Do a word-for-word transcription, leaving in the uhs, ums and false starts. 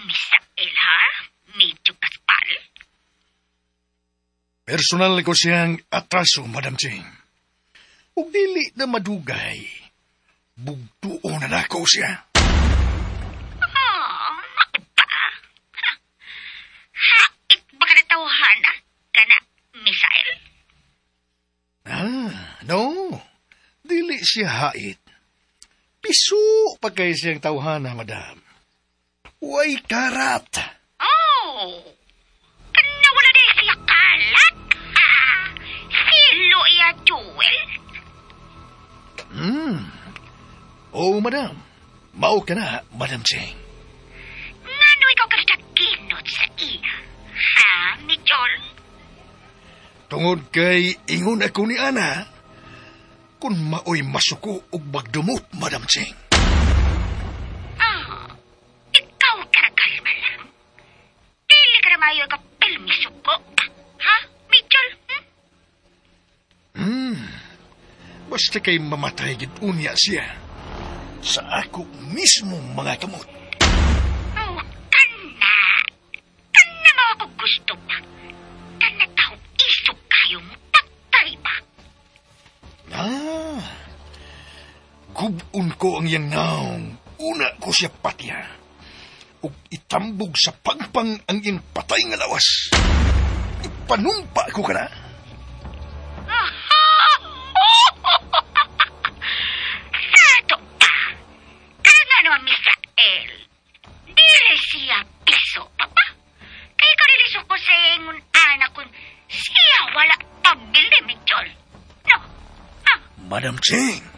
Misael, ha? Medyo kaspal. Personal ko siyang atraso, Madam Ching. Ug dili na madugay, bugtuon na nako siya. Oh, maupa. Ha? Hait ba ka natawhana ka na, Misael? Ah, no. Dili siya hait. Piso pa kay siyang tawhana, Madam. Way karat. Oh, kana wala din siya kalat. Ha? Silo iya, Joel. Hmm. Oh, Madam. Mao ka na, Madam Ching. Ngano ikaw ka nagkinot sa iya? Ha, ni Joel? Tungod kay ingon ako ni Ana, kung maoy masuko og magdumot, Madam Ching. Ah, ikaw karakalma lang. Dili ka na mayo ka pilmisuko. Ha, Mitchell? Hmm? Hmm. Basta kay mamatay gid unya siya. Sa ako mismo mga kamot. Oh, kana. Kana mo ako gusto pa. Kana tao isok kayo mo. Patay ba? Ah. Gubun ko ang yang naong. Una ko siya patya. Ug itambog sa pagpang ang iyang patay nga lawas. Ipanumpa ko ka na. Sato pa. Kana naman, Misael. Dili siya piso, papa. Kaya karilisok ko sa ingon anak kung siya wala pabili, Mitchell. No? Ha? Madam Ching.